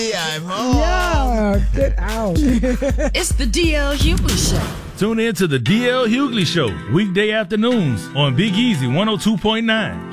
I'm home. Yeah, get out. It's the DL Hughley Show. Tune in to the DL Hughley Show, weekday afternoons on Big Easy 102.9.